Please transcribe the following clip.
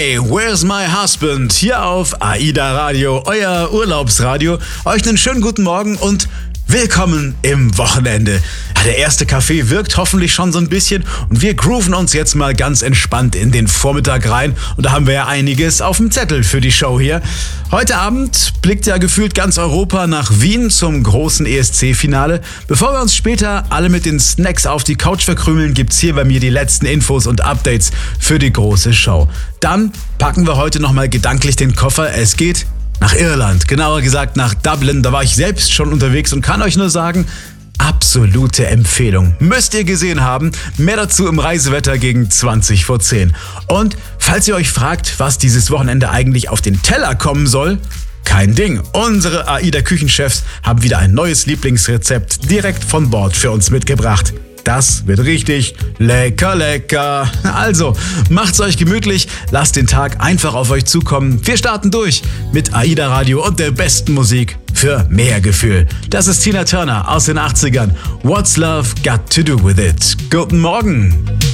Hey, where's my husband? Hier auf AIDA Radio, euer Urlaubsradio. Euch einen schönen guten Morgen und willkommen im Wochenende. Ja, der erste Kaffee wirkt hoffentlich schon so ein bisschen und wir grooven uns jetzt mal ganz entspannt in den Vormittag rein. Und da haben wir ja einiges auf dem Zettel für die Show hier. Heute Abend blickt ja gefühlt ganz Europa nach Wien zum großen ESC-Finale. Bevor wir uns später alle mit den Snacks auf die Couch verkrümeln, gibt's hier bei mir die letzten Infos und Updates für die große Show. Dann packen wir heute nochmal gedanklich den Koffer. Es geht nach Irland, genauer gesagt nach Dublin. Da war ich selbst schon unterwegs und kann euch nur sagen, absolute Empfehlung. Müsst ihr gesehen haben. Mehr dazu im Reisewetter gegen 20 vor 10. Und falls ihr euch fragt, was dieses Wochenende eigentlich auf den Teller kommen soll, kein Ding. Unsere AIDA-Küchenchefs haben wieder ein neues Lieblingsrezept direkt von Bord für uns mitgebracht. Das wird richtig lecker, lecker. Also, macht's euch gemütlich, lasst den Tag einfach auf euch zukommen. Wir starten durch mit AIDA Radio und der besten Musik für mehr Gefühl. Das ist Tina Turner aus den 80ern. What's Love Got to Do With It? Guten Morgen.